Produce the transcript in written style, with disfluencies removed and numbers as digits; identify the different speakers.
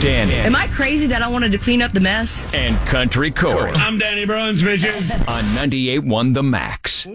Speaker 1: Danny.
Speaker 2: Am I crazy that I wanted to clean up the mess?
Speaker 1: And Country Corey.
Speaker 3: I'm Danny Brunsvision.
Speaker 1: On 98.1 The Max.